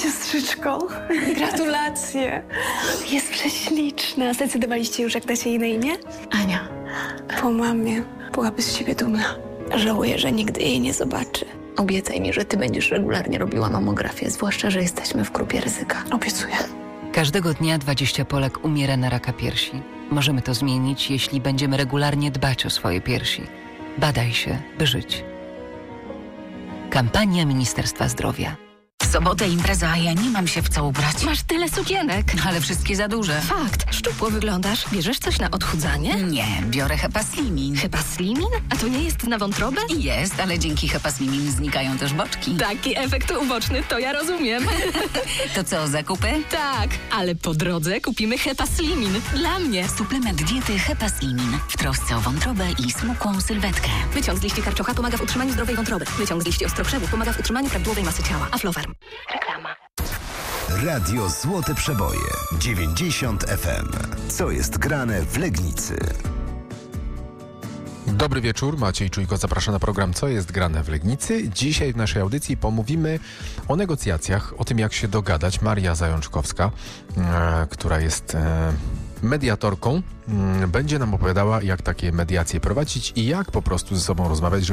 siostrzyczką. Gratulacje. Jest prześliczna. Zdecydowaliście już, jak dacie jej na imię? Ania. Po mamie. Byłaby z siebie dumna. Żałuję, że nigdy jej nie zobaczy. Obiecaj mi, że ty będziesz regularnie robiła mamografię, zwłaszcza, że jesteśmy w grupie ryzyka. Obiecuję. Każdego dnia 20 Polek umiera na raka piersi. Możemy to zmienić, jeśli będziemy regularnie dbać o swoje piersi. Badaj się, by żyć. Kampania Ministerstwa Zdrowia. W sobotę impreza, a ja nie mam się w co ubrać. Masz tyle sukienek. Ale wszystkie za duże. Fakt. Szczupło wyglądasz. Bierzesz coś na odchudzanie? Nie, biorę Hepaslimin. Hepaslimin? A to nie jest na wątrobę? Jest, ale dzięki Hepaslimin znikają też boczki. Taki efekt uboczny, to ja rozumiem. To co, zakupy? Tak, ale po drodze kupimy Hepaslimin. Dla mnie. Suplement diety Hepaslimin. W trosce o wątrobę i smukłą sylwetkę. Wyciąg z liści karczocha pomaga w utrzymaniu zdrowej wątroby. Wyciąg z liści ostrokrzewu pomaga w utrzymaniu prawidłowej masy ciała. Aflofarm. Reklama. Radio Złote Przeboje 90 FM. Co jest grane w Legnicy? Dobry wieczór, Maciej Czujko zaprasza na program Co jest grane w Legnicy. Dzisiaj w naszej audycji pomówimy o negocjacjach, o tym jak się dogadać. Maria Zajączkowska, która jest mediatorką, będzie nam opowiadała, jak takie mediacje prowadzić i jak po prostu ze sobą rozmawiać,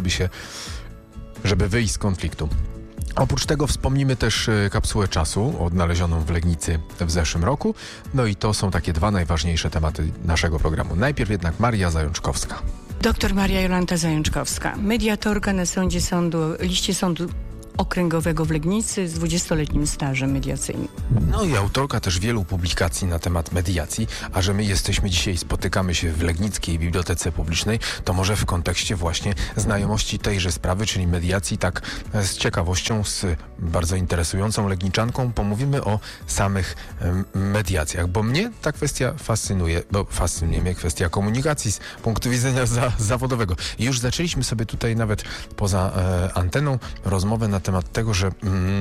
żeby wyjść z konfliktu. Oprócz tego wspomnimy też kapsułę czasu odnalezioną w Legnicy w zeszłym roku. No i to są takie dwa najważniejsze tematy naszego programu. Najpierw jednak Maria Zajączkowska. Doktor Maria Jolanta Zajączkowska, mediatorka na liście sądu okręgowego w Legnicy z 20-letnim stażem mediacyjnym. No i autorka też wielu publikacji na temat mediacji, a że my spotykamy się w Legnickiej Bibliotece Publicznej, to może w kontekście właśnie znajomości tejże sprawy, czyli mediacji, tak z ciekawością, z bardzo interesującą Legniczanką pomówimy o samych mediacjach, bo mnie ta kwestia fascynuje, bo fascynuje mnie kwestia komunikacji z punktu widzenia zawodowego. I już zaczęliśmy sobie tutaj nawet poza anteną rozmowę na temat tego, że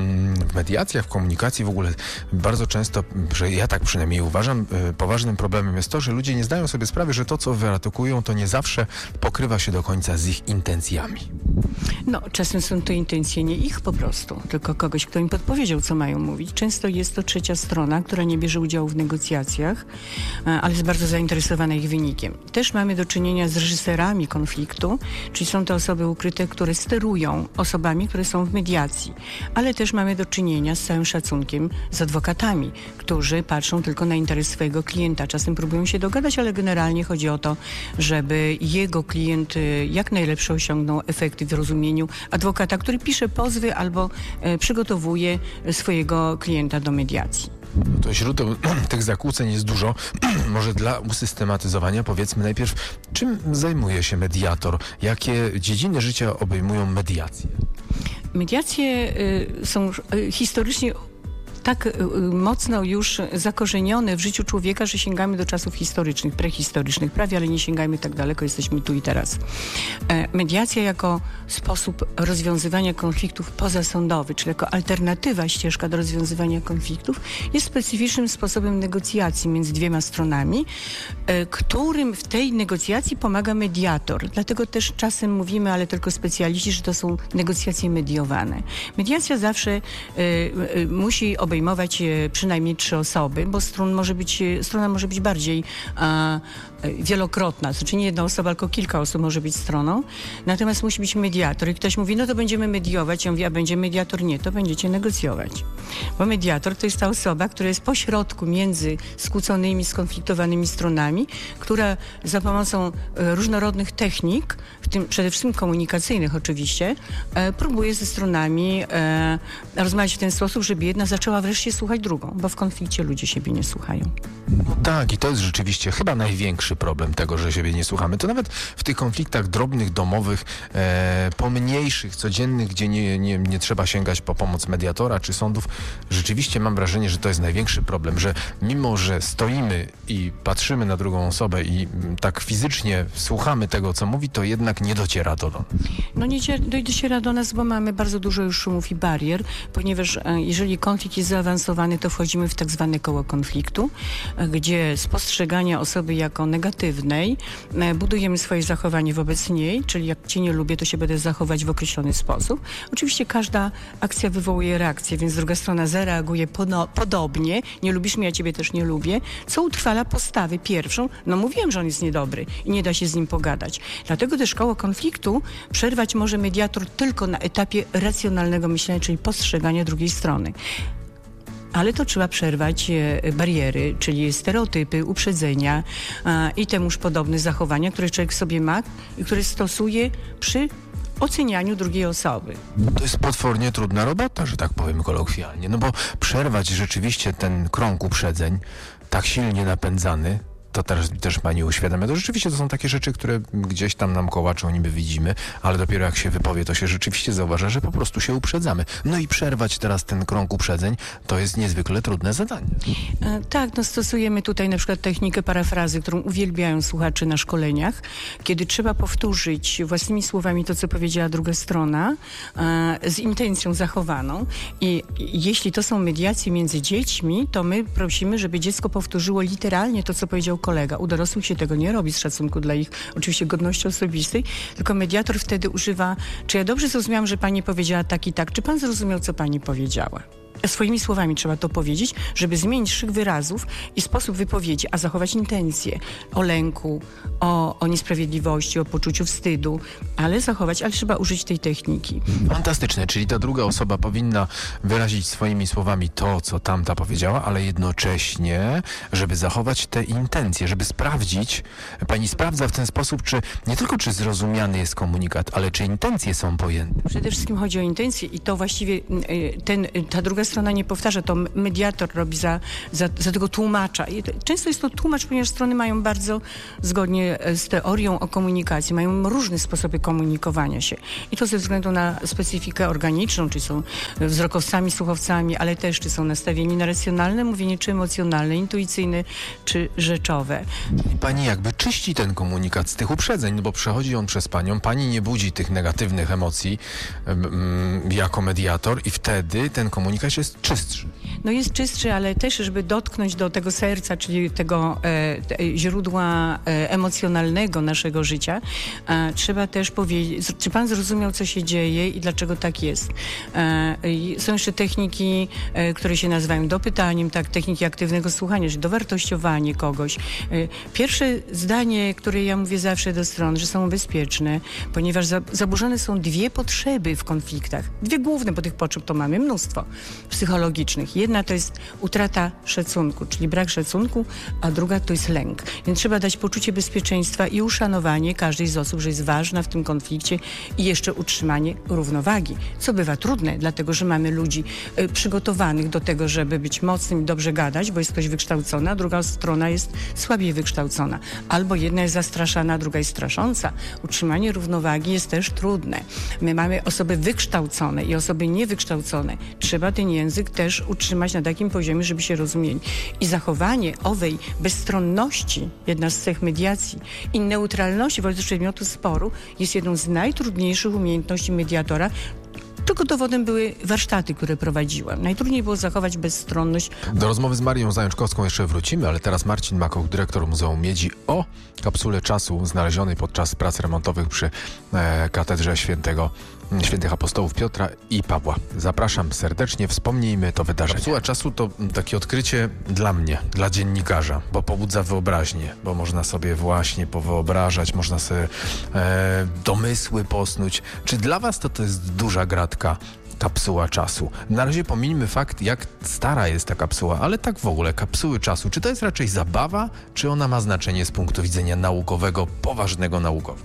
w mediacjach, w komunikacji w ogóle bardzo często, że ja tak przynajmniej uważam, poważnym problemem jest to, że ludzie nie zdają sobie sprawy, że to, co wyartykują, to nie zawsze pokrywa się do końca z ich intencjami. No, czasem są to intencje nie ich po prostu, tylko kogoś, kto im podpowiedział, co mają mówić. Często jest to trzecia strona, która nie bierze udziału w negocjacjach, ale jest bardzo zainteresowana ich wynikiem. Też mamy do czynienia z reżyserami konfliktu, czyli są to osoby ukryte, które sterują osobami, które są w mediacji. Ale też mamy do czynienia z całym szacunkiem z adwokatami, którzy patrzą tylko na interes swojego klienta. Czasem próbują się dogadać, ale generalnie chodzi o to, żeby jego klient jak najlepsze osiągnął efekty w rozumieniu adwokata, który pisze pozwy albo przygotowuje swojego klienta do mediacji. No to źródeł tych zakłóceń jest dużo. Może dla usystematyzowania powiedzmy najpierw, czym zajmuje się mediator? Jakie dziedziny życia obejmują mediacje? Mediacje są historycznie tak mocno już zakorzenione w życiu człowieka, że sięgamy do czasów historycznych, prehistorycznych prawie, ale nie sięgajmy tak daleko, jesteśmy tu i teraz. Mediacja jako sposób rozwiązywania konfliktów pozasądowy, czyli jako alternatywa, ścieżka do rozwiązywania konfliktów, jest specyficznym sposobem negocjacji między dwiema stronami, którym w tej negocjacji pomaga mediator. Dlatego też czasem mówimy, ale tylko specjaliści, że to są negocjacje mediowane. Mediacja zawsze musi obejmować przynajmniej 3 osoby, bo strona może być bardziej wielokrotna, znaczy nie jedna osoba, tylko kilka osób może być stroną. Natomiast musi być mediator i ktoś mówi, no to będziemy mediować. Ja mówię, a będzie mediator? Nie, to będziecie negocjować. Bo mediator to jest ta osoba, która jest pośrodku między skłóconymi, skonfliktowanymi stronami, która za pomocą różnorodnych technik, w tym przede wszystkim komunikacyjnych oczywiście, próbuje ze stronami rozmawiać w ten sposób, żeby jedna zaczęła wreszcie słuchać drugą, bo w konflikcie ludzie siebie nie słuchają. No tak, i to jest rzeczywiście chyba największy problem tego, że siebie nie słuchamy. To nawet w tych konfliktach drobnych, domowych, pomniejszych, codziennych, gdzie nie trzeba sięgać po pomoc mediatora czy sądów, rzeczywiście mam wrażenie, że to jest największy problem, że mimo, że stoimy i patrzymy na drugą osobę i tak fizycznie słuchamy tego, co mówi, to jednak nie dociera do nas. No nie dociera do nas, bo mamy bardzo dużo już szumów i barier, ponieważ jeżeli konflikt jest zaawansowany, to wchodzimy w tak zwane koło konfliktu, gdzie z postrzegania osoby jako negatywnej, budujemy swoje zachowanie wobec niej, czyli jak cię nie lubię, to się będę zachować w określony sposób. Oczywiście każda akcja wywołuje reakcję, więc druga strona zareaguje podobnie. Nie lubisz mnie, ja ciebie też nie lubię, co utrwala postawę pierwszą. No mówiłem, że on jest niedobry i nie da się z nim pogadać. Dlatego też koło konfliktu przerwać może mediator tylko na etapie racjonalnego myślenia, czyli postrzegania drugiej strony. Ale to trzeba przerwać bariery, czyli stereotypy, uprzedzenia i temuż podobne zachowania, które człowiek sobie ma i które stosuje przy ocenianiu drugiej osoby. To jest potwornie trudna robota, że tak powiem kolokwialnie, no bo przerwać rzeczywiście ten krąg uprzedzeń, tak silnie napędzany, to też pani uświadamia. To rzeczywiście to są takie rzeczy, które gdzieś tam nam kołaczą, niby widzimy, ale dopiero jak się wypowie, to się rzeczywiście zauważa, że po prostu się uprzedzamy. No i przerwać teraz ten krąg uprzedzeń, to jest niezwykle trudne zadanie. Tak, no stosujemy tutaj na przykład technikę parafrazy, którą uwielbiają słuchacze na szkoleniach, kiedy trzeba powtórzyć własnymi słowami to, co powiedziała druga strona, z intencją zachowaną. I jeśli to są mediacje między dziećmi, to my prosimy, żeby dziecko powtórzyło literalnie to, co powiedział kolega. U dorosłych się tego nie robi z szacunku dla ich oczywiście godności osobistej, tylko mediator wtedy używa, czy ja dobrze zrozumiałam, że pani powiedziała tak i tak, czy pan zrozumiał, co pani powiedziała? Swoimi słowami trzeba to powiedzieć, żeby zmienić szyk wyrazów i sposób wypowiedzi, a zachować intencje o lęku, o niesprawiedliwości, o poczuciu wstydu, ale trzeba użyć tej techniki. Fantastyczne, czyli ta druga osoba powinna wyrazić swoimi słowami to, co tamta powiedziała, ale jednocześnie, żeby zachować te intencje, żeby sprawdzić, pani sprawdza w ten sposób, czy zrozumiany jest komunikat, ale czy intencje są pojęte. Przede wszystkim chodzi o intencje i to właściwie ta druga strona nie powtarza, to mediator robi za tego tłumacza. I często jest to tłumacz, ponieważ strony mają bardzo zgodnie z teorią o komunikacji, mają różne sposoby komunikowania się. I to ze względu na specyfikę organiczną, czy są wzrokowcami, słuchowcami, ale też czy są nastawieni na racjonalne mówienie, czy emocjonalne, intuicyjne, czy rzeczowe. I pani jakby czyści ten komunikat z tych uprzedzeń, no bo przechodzi on przez panią, pani nie budzi tych negatywnych emocji jako mediator i wtedy ten komunikat jest czystszy. No jest czystszy, ale też, żeby dotknąć do tego serca, czyli tego źródła emocjonalnego naszego życia, trzeba też powiedzieć, czy pan zrozumiał, co się dzieje i dlaczego tak jest. Są jeszcze techniki, które się nazywają dopytaniem, tak, techniki aktywnego słuchania, czyli dowartościowanie kogoś. Pierwsze zdanie, które ja mówię zawsze do stron, że są bezpieczne, ponieważ zaburzone są dwie potrzeby w konfliktach. Dwie główne, bo tych potrzeb to mamy mnóstwo psychologicznych. Jedna to jest utrata szacunku, czyli brak szacunku, a druga to jest lęk. Więc trzeba dać poczucie bezpieczeństwa i uszanowanie każdej z osób, że jest ważna w tym konflikcie i jeszcze utrzymanie równowagi, co bywa trudne, dlatego że mamy ludzi przygotowanych do tego, żeby być mocnym i dobrze gadać, bo jest ktoś wykształcony, a druga strona jest słabiej wykształcona. Albo jedna jest zastraszana, a druga jest strasząca. Utrzymanie równowagi jest też trudne. My mamy osoby wykształcone i osoby niewykształcone. Trzeba ten język też utrzymać na takim poziomie, żeby się rozumieli. I zachowanie owej bezstronności, jedna z cech mediacji, i neutralności wobec przedmiotu sporu jest jedną z najtrudniejszych umiejętności mediatora. Tylko dowodem były warsztaty, które prowadziłam. Najtrudniej było zachować bezstronność. Do rozmowy z Marią Zajączkowską jeszcze wrócimy, ale teraz Marcin Makoch, dyrektor Muzeum Miedzi, o kapsule czasu znalezionej podczas prac remontowych przy katedrze Świętych Apostołów Piotra i Pawła. Zapraszam serdecznie, wspomnijmy to wydarzenie. Kapsuła czasu to takie odkrycie dla mnie, dla dziennikarza, bo pobudza wyobraźnię, bo można sobie właśnie powyobrażać, można sobie domysły posnuć. Czy dla was to jest duża gratka? Kapsuła czasu. Na razie pomińmy fakt, jak stara jest ta kapsuła, ale tak w ogóle, kapsuły czasu. Czy to jest raczej zabawa, czy ona ma znaczenie z punktu widzenia naukowego, poważnego naukowo?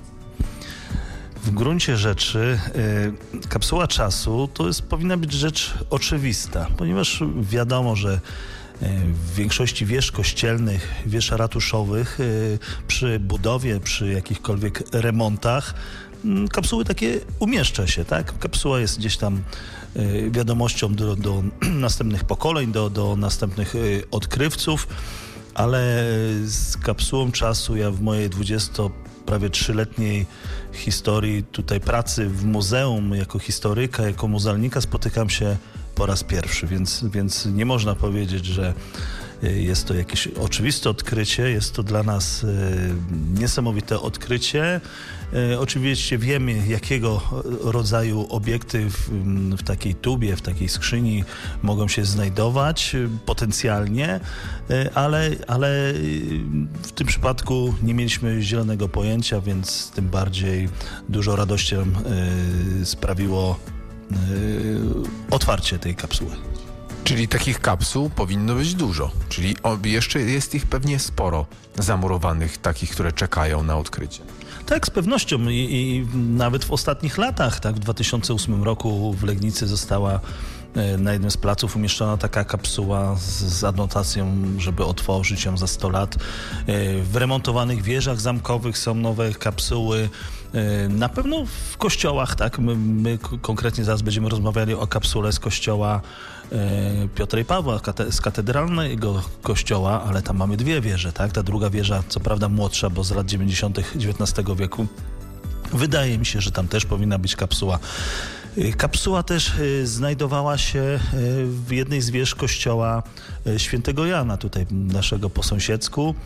W gruncie rzeczy kapsuła czasu powinna być rzecz oczywista, ponieważ wiadomo, że w większości wież kościelnych, wież ratuszowych, przy budowie, przy jakichkolwiek remontach, kapsuły takie umieszcza się, tak? Kapsuła jest gdzieś tam wiadomością do następnych pokoleń, do następnych odkrywców, ale z kapsułą czasu ja w mojej prawie 3-letniej historii tutaj pracy w muzeum jako historyka, jako muzealnika spotykam się po raz pierwszy, więc nie można powiedzieć, że jest to jakieś oczywiste odkrycie, jest to dla nas niesamowite odkrycie. Oczywiście wiemy, jakiego rodzaju obiekty w takiej tubie, w takiej skrzyni mogą się znajdować potencjalnie, ale w tym przypadku nie mieliśmy zielonego pojęcia, więc tym bardziej dużo radości nam sprawiło otwarcie tej kapsuły. Czyli takich kapsuł powinno być dużo. Czyli jeszcze jest ich pewnie sporo zamurowanych, takich, które czekają na odkrycie. Tak, z pewnością i nawet w ostatnich latach, tak, w 2008 roku w Legnicy została na jednym z placów umieszczona taka kapsuła z adnotacją, żeby otworzyć ją za 100 lat. W remontowanych wieżach zamkowych są nowe kapsuły. Na pewno w kościołach, tak, my konkretnie zaraz będziemy rozmawiali o kapsule z kościoła Piotra i Pawła, z katedralnego kościoła, ale tam mamy 2 wieże, tak? Ta druga wieża, co prawda młodsza, bo z lat 90. XIX wieku. Wydaje mi się, że tam też powinna być kapsuła. Kapsuła też znajdowała się w jednej z wież kościoła Świętego Jana, tutaj naszego po sąsiedzku,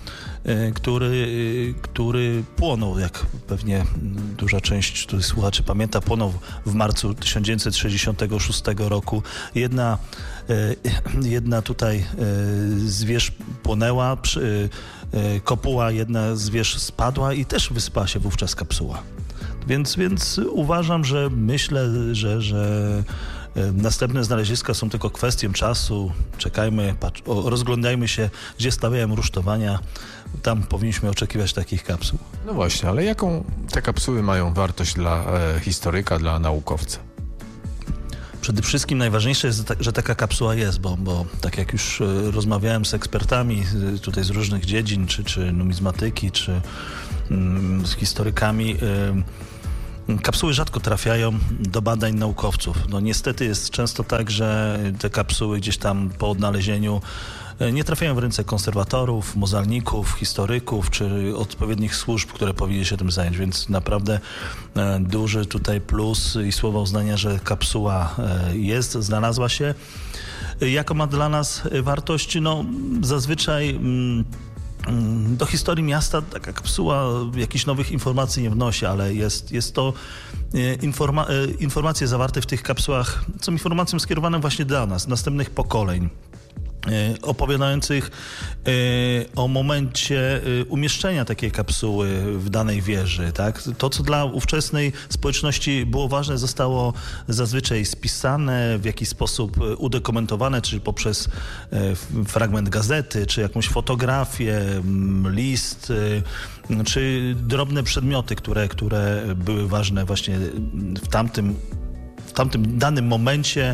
który płonął, jak pewnie duża część tutaj słuchaczy pamięta, płonął w marcu 1966 roku. Jedna tutaj z wież płonęła, kopuła jedna z wież spadła i też wysypała się wówczas kapsuła. Więc uważam, myślę, że następne znaleziska są tylko kwestią czasu. Czekajmy, rozglądajmy się, gdzie stawiają rusztowania. Tam powinniśmy oczekiwać takich kapsuł. No właśnie, ale jaką te kapsuły mają wartość dla historyka, dla naukowca? Przede wszystkim najważniejsze jest, że taka kapsuła jest, bo tak jak już rozmawiałem z ekspertami tutaj z różnych dziedzin, czy numizmatyki, czy z historykami, kapsuły rzadko trafiają do badań naukowców. No niestety jest często tak, że te kapsuły gdzieś tam po odnalezieniu nie trafiają w ręce konserwatorów, muzealników, historyków czy odpowiednich służb, które powinny się tym zająć, więc naprawdę duży tutaj plus i słowa uznania, że kapsuła jest, znalazła się. Jaką ma dla nas wartość? No zazwyczaj do historii miasta taka kapsuła jakichś nowych informacji nie wnosi, ale jest to informacje zawarte w tych kapsułach są informacją skierowaną właśnie dla nas, następnych pokoleń, opowiadających o momencie umieszczenia takiej kapsuły w danej wieży. Tak? To, co dla ówczesnej społeczności było ważne, zostało zazwyczaj spisane, w jakiś sposób udokumentowane, czy poprzez fragment gazety, czy jakąś fotografię, list, czy drobne przedmioty, które były ważne właśnie w tamtym danym momencie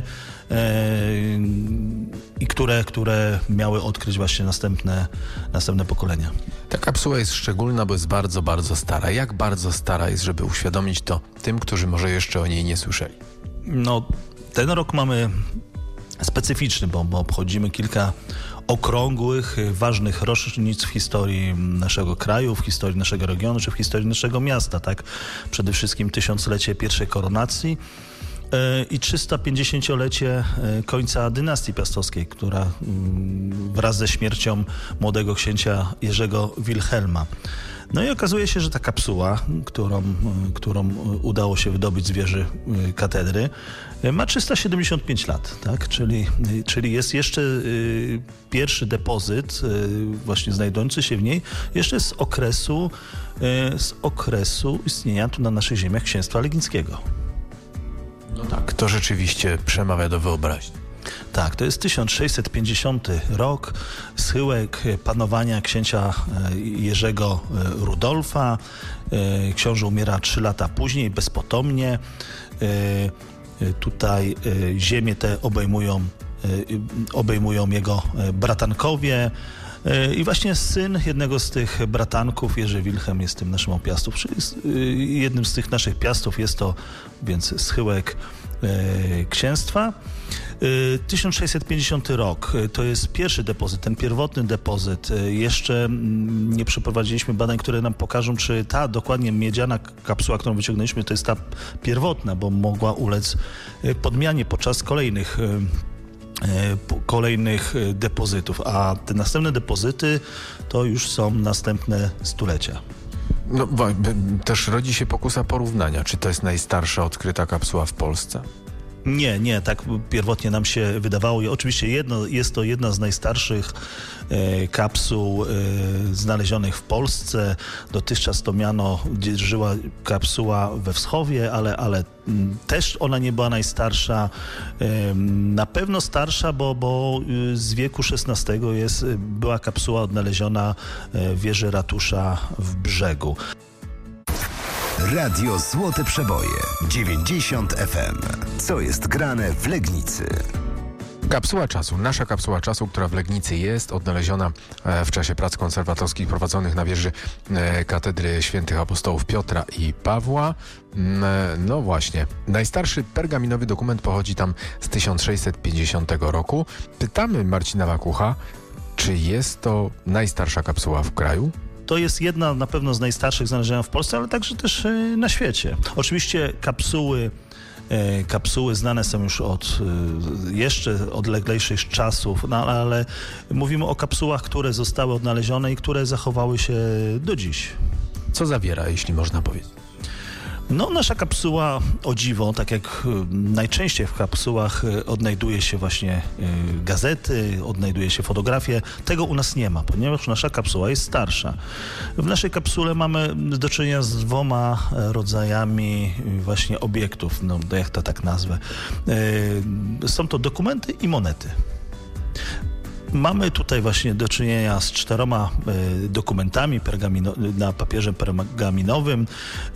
i które miały odkryć właśnie następne pokolenia. Ta kapsuła jest szczególna, bo jest bardzo, bardzo stara. Jak bardzo stara jest, żeby uświadomić to tym, którzy może jeszcze o niej nie słyszeli? No, ten rok mamy specyficzny, bo obchodzimy kilka okrągłych, ważnych rocznic w historii naszego kraju, w historii naszego regionu, czy w historii naszego miasta, tak? Przede wszystkim 1000-lecie pierwszej koronacji i 350-lecie końca dynastii piastowskiej, która wraz ze śmiercią młodego księcia Jerzego Wilhelma. No i okazuje się, że ta kapsuła, którą udało się wydobyć z wieży katedry, ma 375 lat, tak? Czyli jest jeszcze pierwszy depozyt, właśnie znajdujący się w niej, jeszcze z okresu istnienia tu na naszych ziemiach księstwa legnickiego. No tak, to rzeczywiście przemawia do wyobraźni. Tak, to jest 1650 rok, schyłek panowania księcia Jerzego Rudolfa. Książę umiera 3 lata później, bezpotomnie. Tutaj ziemię te obejmują jego bratankowie. I właśnie syn jednego z tych bratanków, Jerzy Wilhelm, jest tym naszym Piastów. Jednym z tych naszych Piastów jest to więc schyłek księstwa. 1650 rok to jest pierwszy depozyt, ten pierwotny depozyt. Jeszcze nie przeprowadziliśmy badań, które nam pokażą, czy ta dokładnie miedziana kapsuła, którą wyciągnęliśmy, to jest ta pierwotna, bo mogła ulec podmianie podczas kolejnych kolejnych depozytów, a te następne depozyty to już są następne stulecia. No, też rodzi się pokusa porównania. Czy to jest najstarsza odkryta kapsuła w Polsce? Nie, tak pierwotnie nam się wydawało. I oczywiście jest to jedna z najstarszych kapsuł znalezionych w Polsce. Dotychczas to miano, gdzie żyła kapsuła we Wschowie, ale też ona nie była najstarsza. Na pewno starsza, bo z wieku XVI była kapsuła odnaleziona w wieży ratusza w Brzegu. Radio Złote Przeboje 90 FM. Co jest grane w Legnicy? Kapsuła czasu, nasza kapsuła czasu, która w Legnicy jest odnaleziona w czasie prac konserwatorskich prowadzonych na wieży katedry świętych apostołów Piotra i Pawła. No właśnie, najstarszy pergaminowy dokument pochodzi tam z 1650 roku. Pytamy Marcina Wakucha, czy jest to najstarsza kapsuła w kraju? To jest jedna na pewno z najstarszych znalezionych w Polsce, ale także też na świecie. Oczywiście kapsuły znane są już od jeszcze odleglejszych czasów, no, ale mówimy o kapsułach, które zostały odnalezione i które zachowały się do dziś. Co zawiera, jeśli można powiedzieć? No, nasza kapsuła, o dziwo, tak jak najczęściej w kapsułach odnajduje się właśnie gazety, odnajduje się fotografie. Tego u nas nie ma, ponieważ nasza kapsuła jest starsza. W naszej kapsule mamy do czynienia z dwoma rodzajami właśnie obiektów, no jak to tak nazwę. Są to dokumenty i monety. Mamy tutaj właśnie do czynienia z 4 dokumentami na papierze pergaminowym.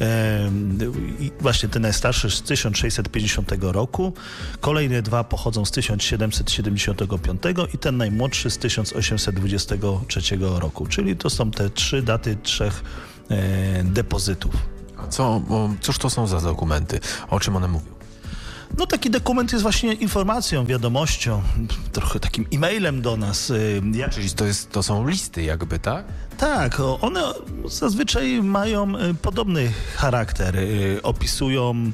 I właśnie ten najstarszy z 1650 roku. Kolejne 2 pochodzą z 1775 i ten najmłodszy z 1823 roku. Czyli to są te 3 daty 3 depozytów. A cóż to są za dokumenty? O czym one mówią? No taki dokument jest właśnie informacją, wiadomością, trochę takim e-mailem do nas. Czyli to są listy jakby, tak? Tak, one zazwyczaj mają podobny charakter. Opisują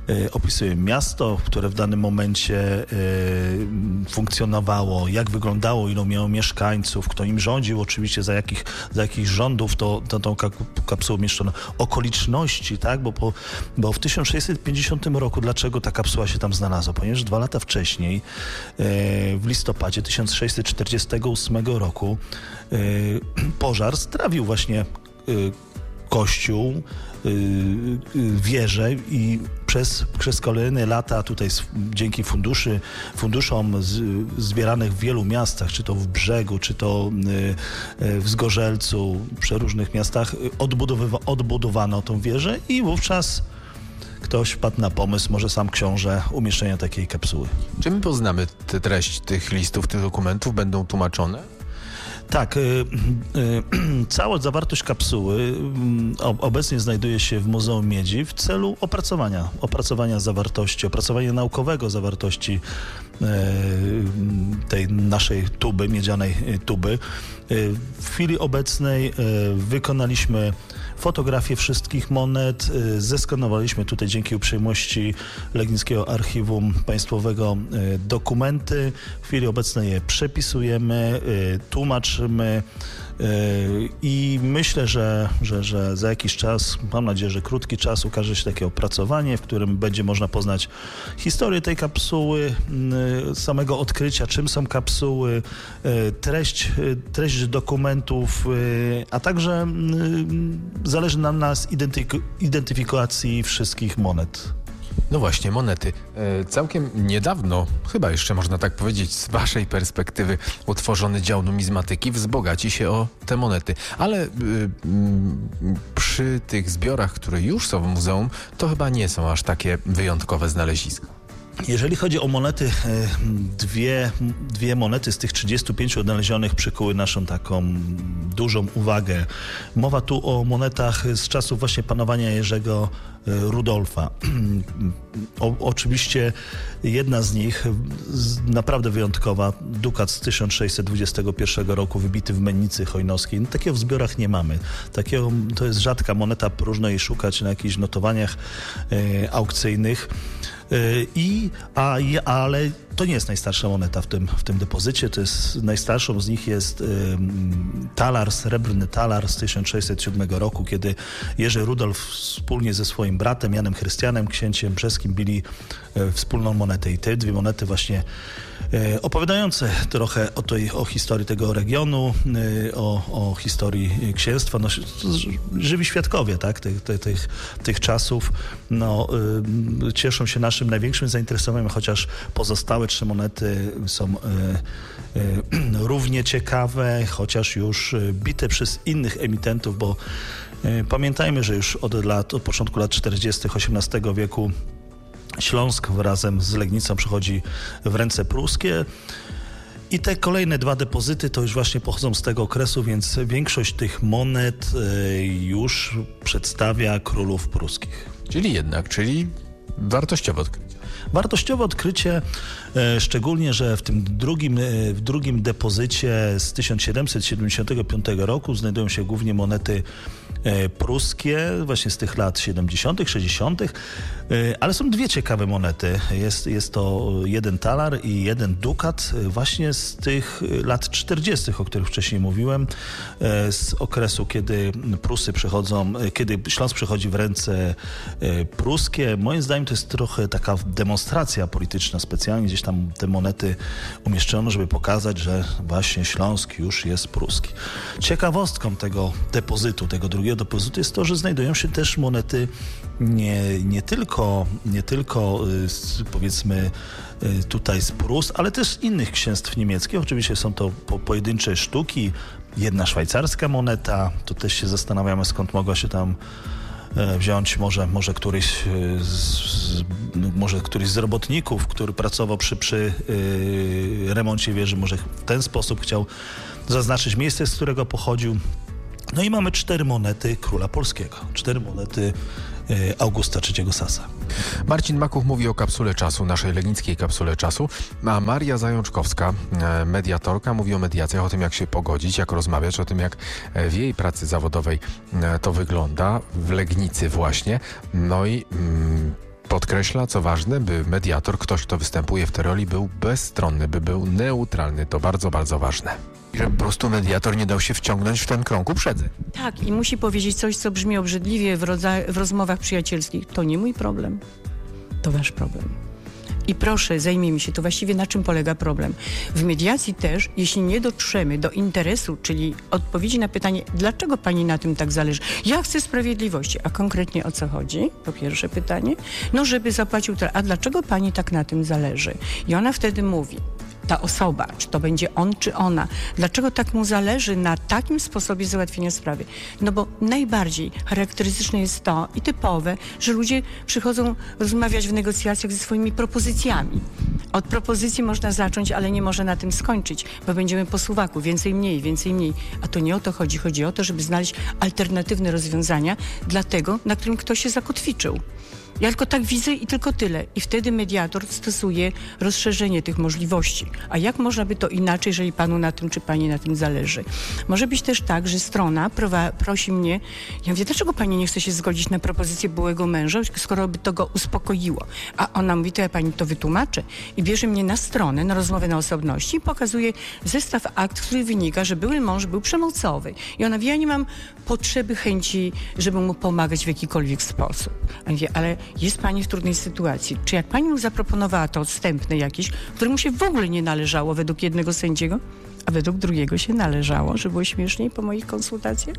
miasto, które w danym momencie funkcjonowało, jak wyglądało, ilu miało mieszkańców, kto im rządził, oczywiście za jakich rządów tą kapsułę umieszczono, okoliczności, tak, bo w 1650 roku, dlaczego ta kapsuła się tam znalazła? Ponieważ 2 lata wcześniej, w listopadzie 1648 roku, pożar strawił właśnie kościół, wieżę i przez kolejne lata tutaj dzięki funduszom zbieranych w wielu miastach, czy to w Brzegu, czy to w Zgorzelcu, w przeróżnych miastach odbudowano tą wieżę i wówczas ktoś wpadł na pomysł, może sam książę, umieszczenia takiej kapsuły. Czy my poznamy treść tych listów, tych dokumentów? Będą tłumaczone? Tak, cała zawartość kapsuły obecnie znajduje się w Muzeum Miedzi w celu opracowania zawartości, opracowania naukowego zawartości tej naszej tuby, miedzianej tuby. W chwili obecnej wykonaliśmy fotografię wszystkich monet, zeskanowaliśmy tutaj dzięki uprzejmości Legnickiego Archiwum Państwowego dokumenty. W chwili obecnej je przepisujemy, tłumaczymy i myślę, że za jakiś czas, mam nadzieję, że krótki czas, ukaże się takie opracowanie, w którym będzie można poznać historię tej kapsuły, samego odkrycia, czym są kapsuły, treść dokumentów, a także zależy nam na identyfikacji wszystkich monet. No właśnie, monety. Całkiem niedawno, chyba jeszcze można tak powiedzieć, z waszej perspektywy utworzony dział numizmatyki wzbogaci się o te monety. Ale przy tych zbiorach, które już są w muzeum, to chyba nie są aż takie wyjątkowe znaleziska. Jeżeli chodzi o monety, dwie monety z tych 35 odnalezionych przykuły naszą taką dużą uwagę. Mowa tu o monetach z czasów właśnie panowania Jerzego Rudolfa. Oczywiście jedna z nich, naprawdę wyjątkowa, dukat z 1621 roku, wybity w Mennicy Hojnowskiej. No, takiego w zbiorach nie mamy. To jest rzadka moneta, próżno jej szukać na jakichś notowaniach aukcyjnych. Ale To nie jest najstarsza moneta w tym depozycie. Najstarszą z nich jest talar, srebrny talar z 1607 roku, kiedy Jerzy Rudolf wspólnie ze swoim bratem Janem Chrystianem, księciem czeskim, bili wspólną monetę. I te dwie monety właśnie opowiadające trochę o historii tego regionu, o historii księstwa. No, żywi świadkowie, tak, tych czasów cieszą się naszym największym zainteresowaniem, chociaż pozostałe 3 monety są równie ciekawe, chociaż już bite przez innych emitentów, bo pamiętajmy, że już od początku lat 40. XVIII wieku Śląsk razem z Legnicą przechodzi w ręce pruskie i te kolejne 2 depozyty to już właśnie pochodzą z tego okresu, więc większość tych monet już przedstawia królów pruskich. Czyli wartościowe odkrycie. Wartościowe odkrycie, szczególnie, że w tym drugim depozycie z 1775 roku znajdują się głównie monety pruskie, właśnie z tych lat 70., 60., ale są 2 ciekawe monety. Jest to 1 talar i 1 dukat właśnie z tych lat 40., o których wcześniej mówiłem, z okresu, kiedy kiedy Śląsk przechodzi w ręce pruskie. Moim zdaniem to jest trochę taka demonstracja polityczna, specjalnie gdzieś tam te monety umieszczono, żeby pokazać, że właśnie Śląsk już jest pruski. Ciekawostką tego drugiego depozytu jest to, że znajdują się też monety nie tylko powiedzmy tutaj z Prus, ale też z innych księstw niemieckich. Oczywiście są to pojedyncze sztuki. 1 szwajcarska moneta. Tu też się zastanawiamy, skąd mogła się tam wziąć może któryś z robotników, który pracował przy remoncie wieży, może w ten sposób chciał zaznaczyć miejsce, z którego pochodził. No i mamy 4 monety króla polskiego, 4 monety Augusta III Sasa. Marcin Makuch mówi o kapsule czasu, naszej legnickiej kapsule czasu, a Maria Zajączkowska, mediatorka, mówi o mediacjach, o tym, jak się pogodzić, jak rozmawiać, o tym, jak w jej pracy zawodowej to wygląda, w Legnicy właśnie. No i podkreśla, co ważne, by mediator, ktoś, kto występuje w tej roli, był bezstronny, by był neutralny. To bardzo, bardzo ważne. I że po prostu mediator nie dał się wciągnąć w ten krąg uprzedzeń. Tak, i musi powiedzieć coś, co brzmi obrzydliwie w rozmowach przyjacielskich. To nie mój problem, to wasz problem. I proszę, zajmijmy się, to właściwie na czym polega problem. W mediacji też, jeśli nie dotrzemy do interesu, czyli odpowiedzi na pytanie, dlaczego pani na tym tak zależy? Ja chcę sprawiedliwości, a konkretnie o co chodzi? To pierwsze pytanie. No, żeby zapłacił tyle. A dlaczego pani tak na tym zależy? I ona wtedy mówi, ta osoba, czy to będzie on, czy ona, dlaczego tak mu zależy na takim sposobie załatwienia sprawy? No bo najbardziej charakterystyczne jest to i typowe, że ludzie przychodzą rozmawiać w negocjacjach ze swoimi propozycjami. Od propozycji można zacząć, ale nie może na tym skończyć, bo będziemy po suwaku, więcej, mniej. A to nie o to chodzi. Chodzi o to, żeby znaleźć alternatywne rozwiązania dla tego, na którym ktoś się zakotwiczył. Ja tylko tak widzę i tylko tyle. I wtedy mediator stosuje rozszerzenie tych możliwości. A jak można by to inaczej, jeżeli panu na tym, czy pani na tym zależy? Może być też tak, że strona prosi mnie, ja mówię, dlaczego pani nie chce się zgodzić na propozycję byłego męża, skoro by to go uspokoiło? A ona mówi, to ja pani to wytłumaczę. I bierze mnie na stronę, na rozmowę na osobności i pokazuje zestaw akt, z których wynika, że były mąż był przemocowy. I ona mówi, ja nie mam potrzeby, chęci, żeby mu pomagać w jakikolwiek sposób. A mówię, ale jest pani w trudnej sytuacji. Czy jak pani mu zaproponowała to odstępne jakieś, któremu się w ogóle nie należało według jednego sędziego, a według drugiego się należało, że było śmieszniej po moich konsultacjach,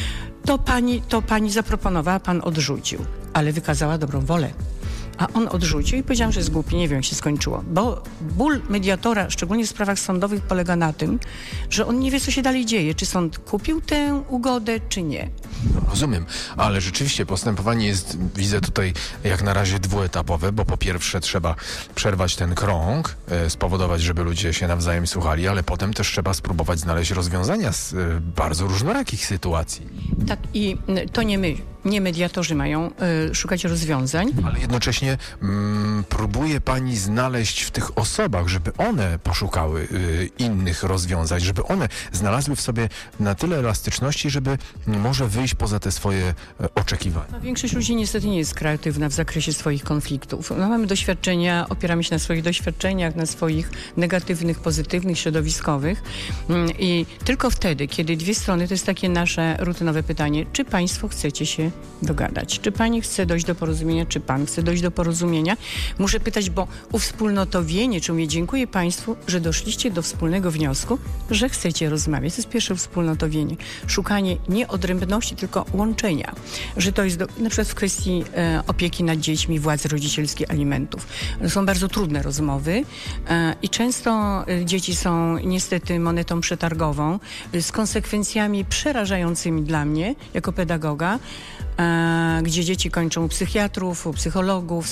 to pani zaproponowała, pan odrzucił, ale wykazała dobrą wolę. A on odrzucił i powiedział, że jest głupi, nie wiem jak się skończyło. Bo ból mediatora, szczególnie w sprawach sądowych, polega na tym, że on nie wie, co się dalej dzieje. Czy sąd kupił tę ugodę, czy nie. No, rozumiem, ale rzeczywiście postępowanie jest, widzę tutaj, jak na razie dwuetapowe, bo po pierwsze trzeba przerwać ten krąg, spowodować, żeby ludzie się nawzajem słuchali, ale potem też trzeba spróbować znaleźć rozwiązania z bardzo różnorakich sytuacji. Tak, i to nie my nie mediatorzy mają szukać rozwiązań. Ale jednocześnie próbuje pani znaleźć w tych osobach, żeby one poszukały innych rozwiązań, żeby one znalazły w sobie na tyle elastyczności, żeby może wyjść poza te swoje oczekiwania. No, większość ludzi niestety nie jest kreatywna w zakresie swoich konfliktów. No, mamy doświadczenia, opieramy się na swoich doświadczeniach, na swoich negatywnych, pozytywnych, środowiskowych i tylko wtedy, kiedy dwie strony, to jest takie nasze rutynowe pytanie, czy państwo chcecie się dogadać? Czy pani chce dojść do porozumienia, czy pan chce dojść do porozumienia? Muszę pytać, bo uwspólnotowienie, czy mówię, dziękuję państwu, że doszliście do wspólnego wniosku, że chcecie rozmawiać. To jest pierwsze uwspólnotowienie. Szukanie nie odrębności, tylko łączenia. Że to jest na przykład w kwestii opieki nad dziećmi, władzy rodzicielskiej, alimentów. To są bardzo trudne rozmowy i często dzieci są niestety monetą przetargową z konsekwencjami przerażającymi dla mnie jako pedagoga, gdzie dzieci kończą u psychiatrów, u psychologów,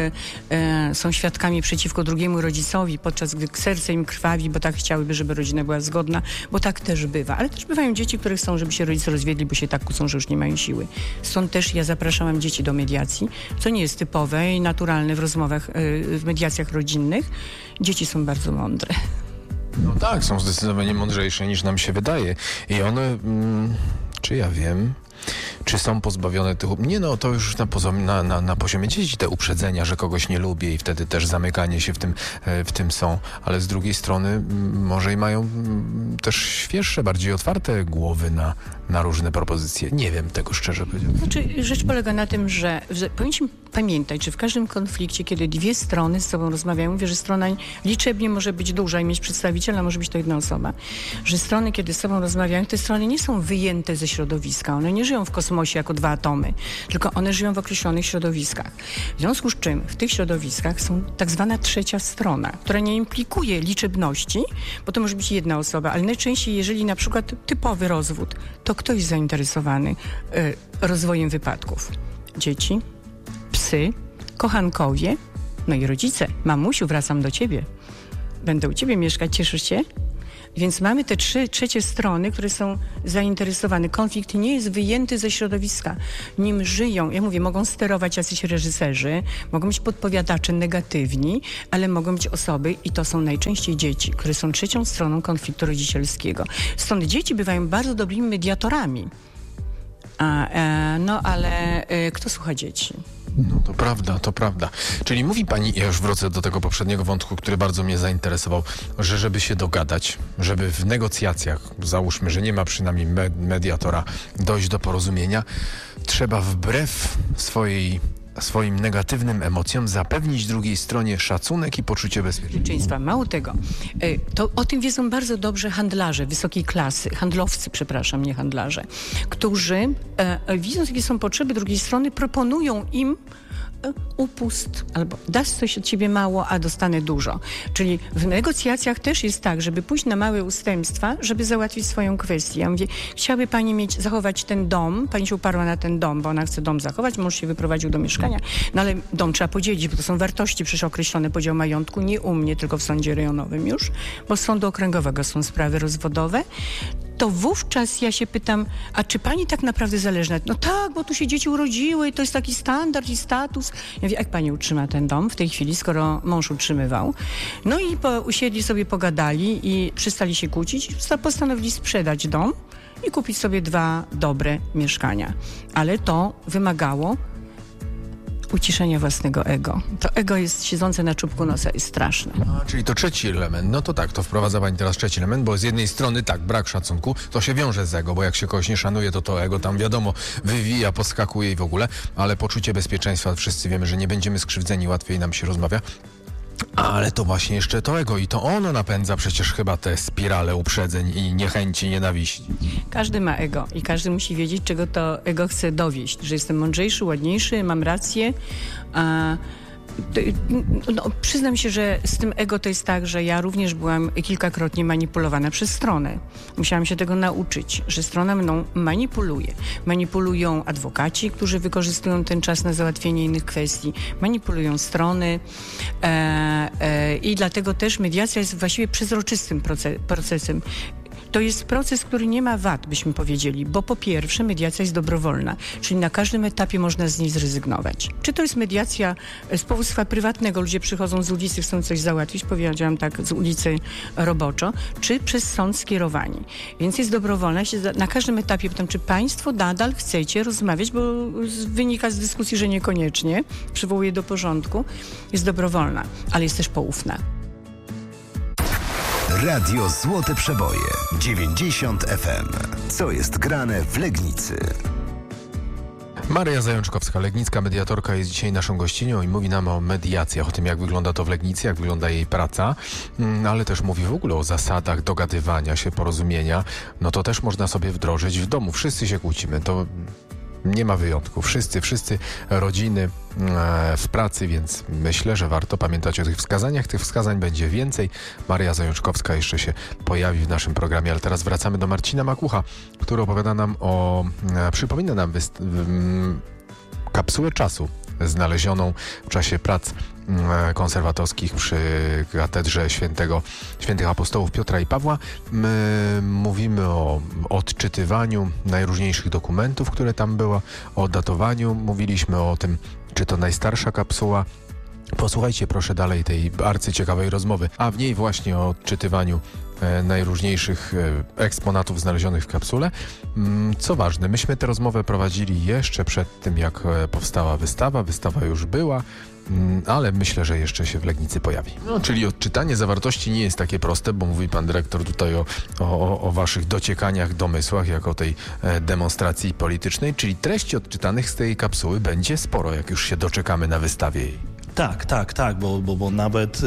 są świadkami przeciwko drugiemu rodzicowi, podczas gdy serce im krwawi, bo tak chciałyby, żeby rodzina była zgodna, bo tak też bywa. Ale też bywają dzieci, które chcą, żeby się rodzice rozwiedli, bo się tak kłócą, że już nie mają siły. Stąd też ja zapraszałam dzieci do mediacji, co nie jest typowe i naturalne w rozmowach, w mediacjach rodzinnych. Dzieci są bardzo mądre. No tak, są zdecydowanie mądrzejsze niż nam się wydaje. I one, czy ja wiem, czy są pozbawione tych... Nie, no to już na poziomie dzieci te uprzedzenia, że kogoś nie lubię i wtedy też zamykanie się w tym są. Ale z drugiej strony może i mają też świeższe, bardziej otwarte głowy na różne propozycje. Nie wiem tego, szczerze powiedziawszy. Znaczy, rzecz polega na tym, że powinniśmy pamiętać, że w każdym konflikcie, kiedy dwie strony z sobą rozmawiają, mówię, że strona liczebnie może być duża i mieć przedstawiciela, może być to jedna osoba, że strony, kiedy z sobą rozmawiają, te strony nie są wyjęte ze środowiska. One nie żyją w kosmosie jako dwa atomy, tylko one żyją w określonych środowiskach. W związku z czym w tych środowiskach są tak zwana trzecia strona, która nie implikuje liczebności, bo to może być jedna osoba, ale najczęściej, jeżeli na przykład typowy rozwód, to kto jest zainteresowany rozwojem wypadków? Dzieci, psy, kochankowie, no i rodzice. Mamusiu, wracam do ciebie. Będę u ciebie mieszkać, cieszysz się? Więc mamy te trzecie strony, które są zainteresowane. Konflikt nie jest wyjęty ze środowiska. Nim żyją, ja mówię, mogą sterować jacyś reżyserzy, mogą być podpowiadacze negatywni, ale mogą być osoby, i to są najczęściej dzieci, które są trzecią stroną konfliktu rodzicielskiego. Stąd dzieci bywają bardzo dobrymi mediatorami. No ale kto słucha dzieci? No to prawda. Czyli mówi pani, ja już wrócę do tego poprzedniego wątku, który bardzo mnie zainteresował, że żeby się dogadać, żeby w negocjacjach, załóżmy, że nie ma przynajmniej mediatora, dojść do porozumienia, trzeba wbrew swoim negatywnym emocjom zapewnić drugiej stronie szacunek i poczucie bezpieczeństwa. Mało tego, to o tym wiedzą bardzo dobrze handlarze wysokiej klasy, handlowcy, przepraszam, nie handlarze, którzy widząc, jakie są potrzeby drugiej strony, proponują im upust, albo dasz coś od ciebie mało, a dostanę dużo. Czyli w negocjacjach też jest tak, żeby pójść na małe ustępstwa, żeby załatwić swoją kwestię. Ja mówię, chciałaby pani zachować ten dom, pani się uparła na ten dom, bo ona chce dom zachować, mąż się wyprowadził do mieszkania, no ale dom trzeba podzielić, bo to są wartości przecież określone, podział majątku, nie u mnie, tylko w sądzie rejonowym już, bo z sądu okręgowego są sprawy rozwodowe. To wówczas ja się pytam, a czy pani tak naprawdę zależna? No tak, bo tu się dzieci urodziły i to jest taki standard i status. Ja mówię, jak pani utrzyma ten dom w tej chwili, skoro mąż utrzymywał? No i usiedli sobie, pogadali i przestali się kłócić. Postanowili sprzedać dom i kupić sobie 2 dobre mieszkania. Ale to wymagało uciszenia własnego ego. To ego jest siedzące na czubku nosa, jest straszne. Czyli to trzeci element. No to tak, to wprowadza pani teraz trzeci element, bo z jednej strony tak, brak szacunku, to się wiąże z ego, bo jak się kogoś nie szanuje, to ego tam wiadomo wywija, podskakuje i w ogóle, ale poczucie bezpieczeństwa, wszyscy wiemy, że nie będziemy skrzywdzeni, łatwiej nam się rozmawia. Ale to właśnie jeszcze to ego i to ono napędza przecież chyba te spirale uprzedzeń i niechęci, nienawiści. Każdy ma ego i każdy musi wiedzieć, czego to ego chce dowieść. Że jestem mądrzejszy, ładniejszy, mam rację. No, przyznam się, że z tym ego to jest tak, że ja również byłam kilkakrotnie manipulowana przez stronę. Musiałam się tego nauczyć, że strona mną manipuluje. Manipulują adwokaci, którzy wykorzystują ten czas na załatwienie innych kwestii. Manipulują strony i dlatego też mediacja jest właściwie przezroczystym procesem. To jest proces, który nie ma wad, byśmy powiedzieli, bo po pierwsze mediacja jest dobrowolna, czyli na każdym etapie można z niej zrezygnować. Czy to jest mediacja z powództwa prywatnego, ludzie przychodzą z ulicy, chcą coś załatwić, powiedziałam tak, z ulicy roboczo, czy przez sąd skierowani. Więc jest dobrowolna. Na każdym etapie pytam, czy państwo nadal chcecie rozmawiać, bo wynika z dyskusji, że niekoniecznie, przywołuję do porządku, jest dobrowolna, ale jest też poufna. Radio Złote Przeboje 90 FM. Co jest grane w Legnicy? Maria Zajączkowska, legnicka mediatorka, jest dzisiaj naszą gościnią i mówi nam o mediacjach, o tym, jak wygląda to w Legnicy, jak wygląda jej praca, ale też mówi w ogóle o zasadach dogadywania się, porozumienia. No to też można sobie wdrożyć w domu. Wszyscy się kłócimy, to nie ma wyjątków. Wszyscy rodziny w pracy, więc myślę, że warto pamiętać o tych wskazaniach. Tych wskazań będzie więcej. Maria Zajączkowska jeszcze się pojawi w naszym programie, ale teraz wracamy do Marcina Makucha, który opowiada nam przypomina nam kapsułę czasu znalezioną w czasie prac konserwatorskich przy katedrze świętych apostołów Piotra i Pawła. My mówimy o odczytywaniu najróżniejszych dokumentów, które tam były, o datowaniu. Mówiliśmy o tym, czy to najstarsza kapsuła. Posłuchajcie proszę dalej tej arcyciekawej rozmowy, a w niej właśnie o odczytywaniu najróżniejszych eksponatów znalezionych w kapsule. Co ważne, myśmy tę rozmowę prowadzili jeszcze przed tym, jak powstała wystawa. Wystawa już była, ale myślę, że jeszcze się w Legnicy pojawi. No, czyli odczytanie zawartości nie jest takie proste, bo mówi pan dyrektor tutaj o waszych dociekaniach, domysłach, jak o tej demonstracji politycznej, czyli treści odczytanych z tej kapsuły będzie sporo, jak już się doczekamy na wystawie jej. Tak, bo nawet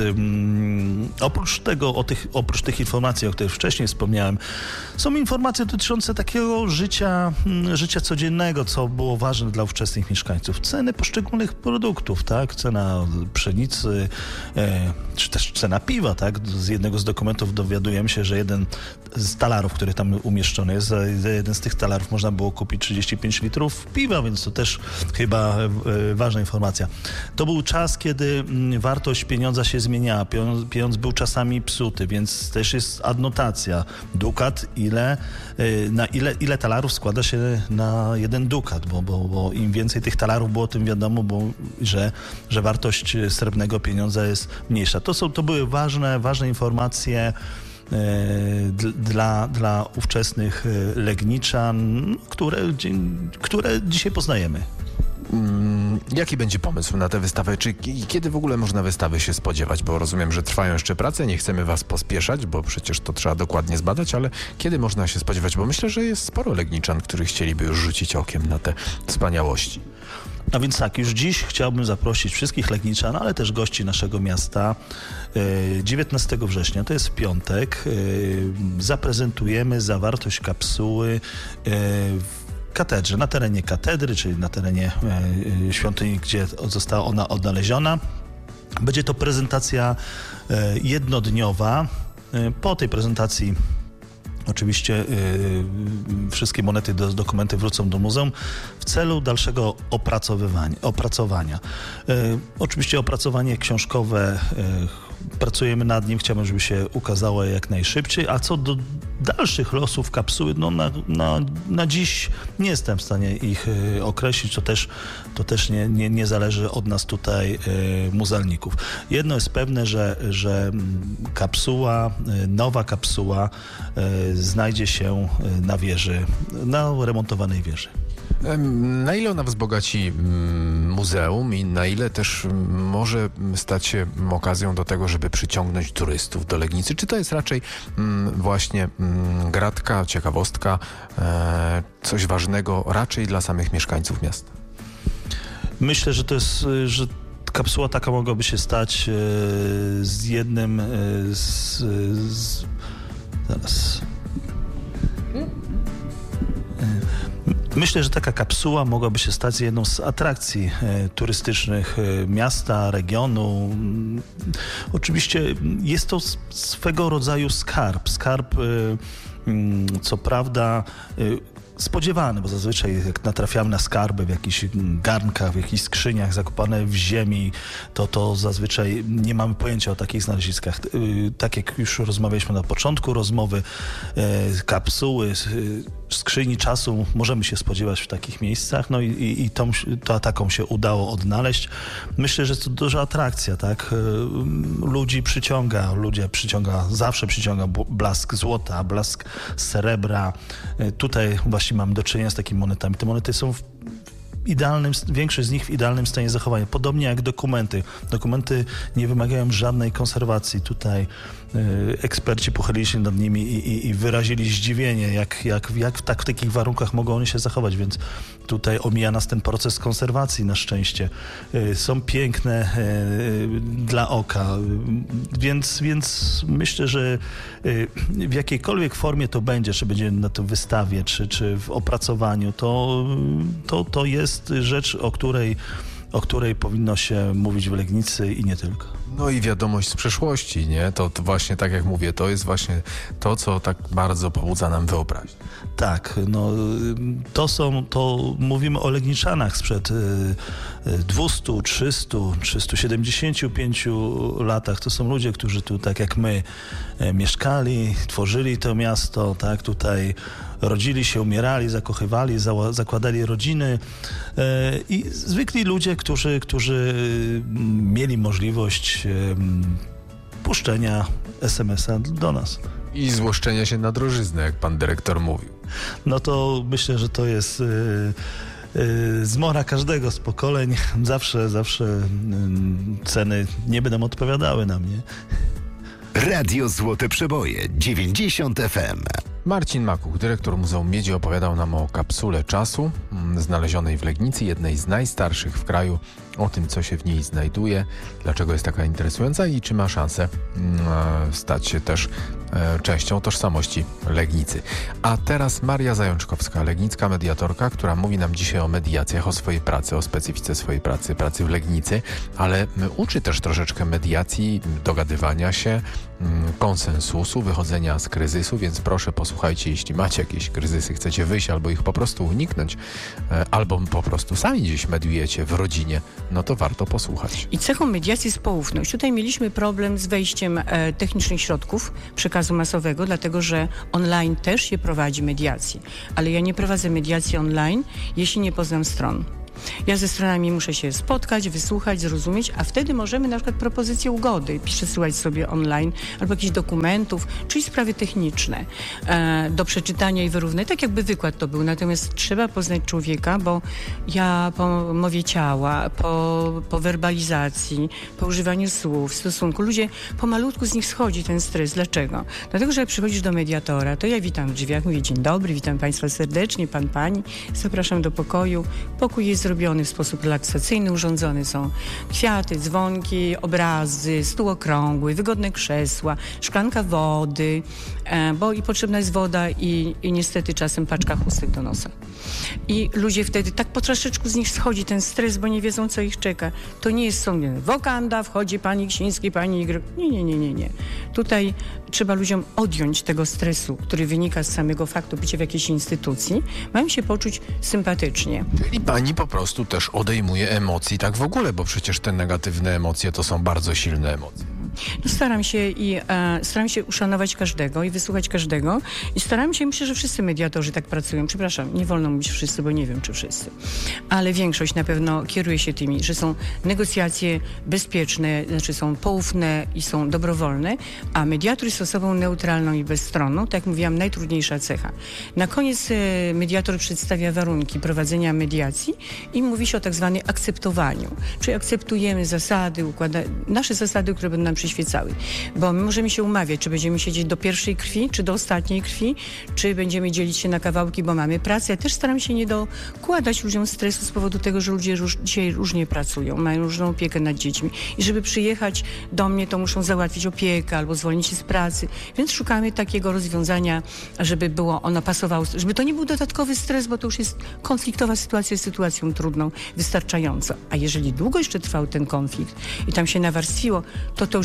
oprócz tych informacji, o których wcześniej wspomniałem, są informacje dotyczące takiego życia codziennego, co było ważne dla ówczesnych mieszkańców. Ceny poszczególnych produktów, tak? Cena pszenicy, czy też cena piwa, tak? Z jednego z dokumentów dowiadujemy się, że jeden z talarów, który tam umieszczony jest, za jeden z tych talarów można było kupić 35 litrów piwa, więc to też chyba ważna informacja. To był czas, kiedy wartość pieniądza się zmieniała. Pieniądz był czasami psuty, więc też jest adnotacja. Dukat, ile talarów składa się na jeden dukat, bo im więcej tych talarów było, tym wiadomo, że wartość srebrnego pieniądza jest mniejsza. To były ważne informacje dla ówczesnych Legniczan, które dzisiaj poznajemy. Jaki będzie pomysł na tę wystawę? Czy kiedy w ogóle można wystawy się spodziewać? Bo rozumiem, że trwają jeszcze prace, nie chcemy was pospieszać, bo przecież to trzeba dokładnie zbadać, ale kiedy można się spodziewać? Bo myślę, że jest sporo Legniczan, którzy chcieliby już rzucić okiem na te wspaniałości. No więc tak, już dziś chciałbym zaprosić wszystkich Legniczan, ale też gości naszego miasta. 19 września, to jest w piątek, zaprezentujemy zawartość kapsuły w katedrze, na terenie katedry, czyli na terenie świątyni, gdzie została ona odnaleziona. Będzie to prezentacja jednodniowa. Po tej prezentacji oczywiście wszystkie monety, dokumenty wrócą do muzeum w celu dalszego opracowania. Oczywiście opracowanie książkowe, pracujemy nad nim, chciałbym, żeby się ukazało jak najszybciej, a co do dalszych losów kapsuły, no na dziś nie jestem w stanie ich określić, to też nie zależy od nas tutaj muzealników. Jedno jest pewne, że kapsuła, nowa kapsuła znajdzie się na wieży, na remontowanej wieży. Na ile ona wzbogaci muzeum i na ile też może stać się okazją do tego, żeby przyciągnąć turystów do Legnicy? Czy to jest raczej właśnie gratka, ciekawostka, coś ważnego raczej dla samych mieszkańców miasta? Myślę, że kapsuła taka mogłaby się stać z jednym zaraz. Myślę, że taka kapsuła mogłaby się stać jedną z atrakcji turystycznych miasta, regionu. Oczywiście jest to swego rodzaju skarb. Co prawda spodziewany, bo zazwyczaj jak natrafiamy na skarby w jakichś garnkach, w jakichś skrzyniach zakopane w ziemi, to zazwyczaj nie mamy pojęcia o takich znaleziskach. Tak jak już rozmawialiśmy na początku rozmowy, kapsuły, skrzyni czasu możemy się spodziewać w takich miejscach, no i taką się udało odnaleźć. Myślę, że to duża atrakcja, tak? Zawsze przyciąga blask złota, blask srebra. Tutaj właśnie mamy do czynienia z takimi monetami. Te monety są większość z nich w idealnym stanie zachowania. Podobnie jak dokumenty. Dokumenty nie wymagają żadnej konserwacji. Tutaj eksperci pochylili się nad nimi i wyrazili zdziwienie, jak w takich warunkach mogą one się zachować, więc tutaj omija nas ten proces konserwacji na szczęście. Są piękne dla oka, więc myślę, że w jakiejkolwiek formie to będzie, czy będzie na to wystawie, czy w opracowaniu, to jest rzecz, o której powinno się mówić w Legnicy i nie tylko. No i wiadomość z przeszłości, nie? To właśnie tak jak mówię, to jest właśnie to, co tak bardzo pobudza nam wyobraźnię. Tak, no to mówimy o Legniczanach sprzed 200, 300, 375 latach. To są ludzie, którzy tu tak jak my mieszkali, tworzyli to miasto, tak, tutaj rodzili się, umierali, zakochywali, zakładali rodziny i zwykli ludzie, którzy mieli możliwość puszczenia SMS-a do nas. I złoszczenia się na drożyznę, jak pan dyrektor mówił. No to myślę, że to jest zmora każdego z pokoleń. Zawsze ceny nie będą odpowiadały nam, nie? Radio Złote Przeboje 90 FM. Marcin Makuch, dyrektor Muzeum Miedzi, opowiadał nam o kapsule czasu znalezionej w Legnicy, jednej z najstarszych w kraju, o tym, co się w niej znajduje, dlaczego jest taka interesująca i czy ma szansę stać się też częścią tożsamości Legnicy. A teraz Maria Zajączkowska, legnicka mediatorka, która mówi nam dzisiaj o mediacjach, o swojej pracy, o specyfice swojej pracy w Legnicy, ale uczy też troszeczkę mediacji, dogadywania się, konsensusu, wychodzenia z kryzysu, więc proszę posłuchajcie, jeśli macie jakieś kryzysy, chcecie wyjść albo ich po prostu uniknąć, albo po prostu sami gdzieś mediujecie w rodzinie, no to warto posłuchać. I cechą mediacji jest poufność. Tutaj mieliśmy problem z wejściem technicznych środków przekazu masowego, dlatego że online też się prowadzi mediację. Ale ja nie prowadzę mediacji online, jeśli nie poznam stron. Ja ze stronami muszę się spotkać, wysłuchać, zrozumieć, a wtedy możemy na przykład propozycje ugody przesyłać sobie online albo jakichś dokumentów, czyli sprawy techniczne do przeczytania i wyrównania, tak jakby wykład to był. Natomiast trzeba poznać człowieka, bo ja po mowie ciała, po werbalizacji, po używaniu słów, stosunku, ludzie pomalutku z nich schodzi ten stres. Dlaczego? Dlatego, że jak przychodzisz do mediatora, to ja witam w drzwiach, mówię dzień dobry, witam Państwa serdecznie, pan, pani, zapraszam do pokoju. Pokój jest zrobiony w sposób relaksacyjny, urządzone są kwiaty, dzwonki, obrazy, stół okrągły, wygodne krzesła, szklanka wody, bo i potrzebna jest woda i niestety czasem paczka chustek do nosa. I ludzie wtedy tak po troszeczku z nich schodzi ten stres, bo nie wiedzą, co ich czeka. To nie jest sąd wokanda, wchodzi pani Ksiński, pani Y. Nie. Tutaj trzeba ludziom odjąć tego stresu, który wynika z samego faktu bycia w jakiejś instytucji. Mają się poczuć sympatycznie. Czyli pani po prostu też odejmuje emocji tak w ogóle, bo przecież te negatywne emocje to są bardzo silne emocje. No staram się uszanować każdego i wysłuchać każdego i staram się, myślę, że wszyscy mediatorzy tak pracują. Przepraszam, nie wolno mówić wszyscy, bo nie wiem, czy wszyscy. Ale większość na pewno kieruje się tymi, że są negocjacje bezpieczne, znaczy są poufne i są dobrowolne, a mediator jest osobą neutralną i bezstronną, tak jak mówiłam, najtrudniejsza cecha. Na koniec mediator przedstawia warunki prowadzenia mediacji i mówi się o tak zwanym akceptowaniu. Czyli akceptujemy zasady, nasze zasady, które będą nam przyświecały. Bo my możemy się umawiać, czy będziemy siedzieć do pierwszej krwi, czy do ostatniej krwi, czy będziemy dzielić się na kawałki, bo mamy pracę. Ja też staram się nie dokładać ludziom stresu z powodu tego, że ludzie dzisiaj różnie pracują, mają różną opiekę nad dziećmi. I żeby przyjechać do mnie, to muszą załatwić opiekę albo zwolnić się z pracy. Więc szukamy takiego rozwiązania, żeby ono pasowało, żeby to nie był dodatkowy stres, bo to już jest konfliktowa sytuacja, jest sytuacją trudną, wystarczająco. A jeżeli długo jeszcze trwał ten konflikt i tam się nawarstwiło, to już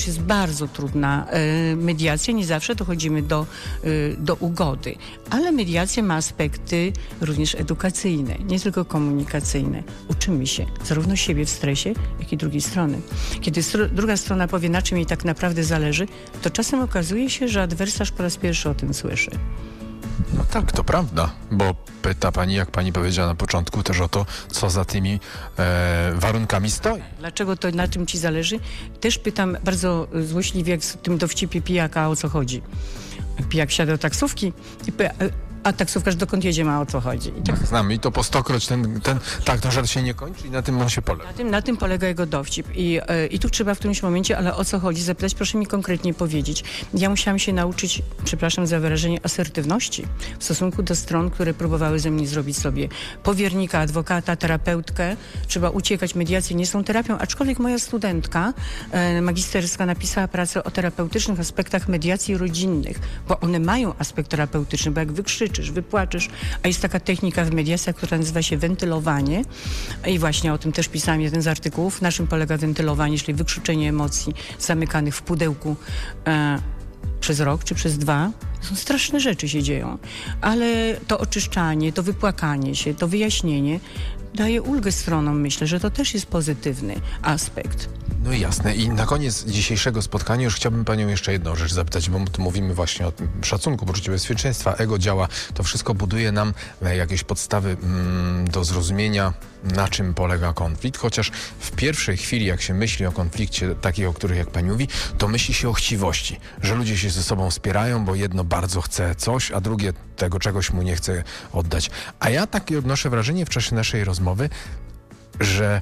też jest bardzo trudna mediacja. Nie zawsze dochodzimy do ugody. Ale mediacja ma aspekty również edukacyjne, nie tylko komunikacyjne. Uczymy się zarówno siebie w stresie, jak i drugiej strony. Kiedy druga strona powie, na czym jej tak naprawdę zależy, to czasem okazuje się, że adwersarz po raz pierwszy o tym słyszy. No tak, to prawda, bo pyta pani, jak pani powiedziała na początku, też o to, co za tymi warunkami stoi. Dlaczego to, na czym ci zależy? Też pytam bardzo złośliwie, jak w tym dowcipie pijaka, o co chodzi. Pijak wsiada do taksówki i a taksówkarz dokąd jedzie, ma o co chodzi. I tak, Znamy i to po stokroć ten żart się nie kończy i na tym on się polega. na tym polega jego dowcip. I tu trzeba w którymś momencie, ale o co chodzi, zapytać, proszę mi konkretnie powiedzieć. Ja musiałam się nauczyć, przepraszam za wyrażenie, asertywności w stosunku do stron, które próbowały ze mnie zrobić sobie powiernika, adwokata, terapeutkę. Trzeba uciekać, mediacje nie są terapią, aczkolwiek moja studentka magisterska napisała pracę o terapeutycznych aspektach mediacji rodzinnych, bo one mają aspekt terapeutyczny, bo jak wykrzyczysz, wypłaczesz, a jest taka technika w mediacjach, która nazywa się wentylowanie i właśnie o tym też pisałam jeden z artykułów. Na czym polega wentylowanie, czyli wykrzyczenie emocji zamykanych w pudełku przez rok czy przez 2. Są straszne rzeczy się dzieją, ale to oczyszczanie, to wypłakanie się, to wyjaśnienie daje ulgę stronom. Myślę, że to też jest pozytywny aspekt. No i jasne. I na koniec dzisiejszego spotkania już chciałbym panią jeszcze jedną rzecz zapytać, bo tu mówimy właśnie o tym szacunku, poczuciu bezpieczeństwa, ego działa. To wszystko buduje nam jakieś podstawy do zrozumienia, na czym polega konflikt, chociaż w pierwszej chwili, jak się myśli o konflikcie, takich, o których jak pani mówi, to myśli się o chciwości, że ludzie się ze sobą wspierają, bo jedno bardzo chce coś, a drugie tego czegoś mu nie chce oddać. A ja takie odnoszę wrażenie w czasie naszej rozmowy, że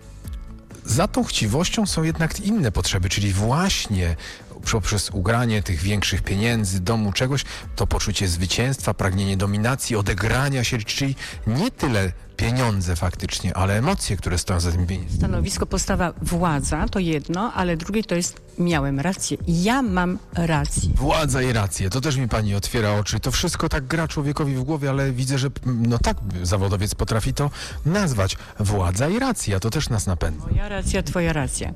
za tą chciwością są jednak inne potrzeby, czyli właśnie poprzez ugranie tych większych pieniędzy, domu, czegoś, to poczucie zwycięstwa, pragnienie dominacji, odegrania się, czyli nie tyle pieniądze faktycznie, ale emocje, które stoją za tymi pieniędzmi. Stanowisko, postawa, władza to jedno, ale drugie to jest miałem rację. Ja mam rację. Władza i rację. To też mi pani otwiera oczy. To wszystko tak gra człowiekowi w głowie, ale widzę, że no tak zawodowiec potrafi to nazwać. Władza i racja. To też nas napędza. Moja racja, twoja racja.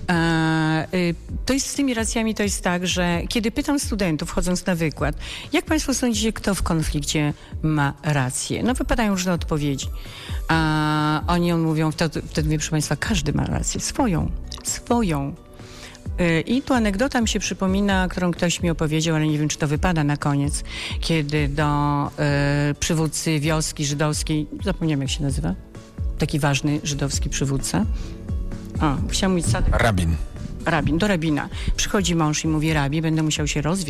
To jest z tymi racjami, to jest tak, że kiedy pytam studentów, wchodząc na wykład, jak państwo sądzicie, kto w konflikcie ma rację? No wypadają różne odpowiedzi. A oni mówią, wtedy mówię, proszę państwa, każdy ma rację. Swoją. I tu anegdota mi się przypomina, którą ktoś mi opowiedział, ale nie wiem, czy to wypada na koniec, kiedy do przywódcy wioski żydowskiej, zapomniałem jak się nazywa, taki ważny żydowski przywódca. Chciałam mówić Sadek. Rabin. Do rabina. Przychodzi mąż i mówi, rabie, będę musiał się rozwieść.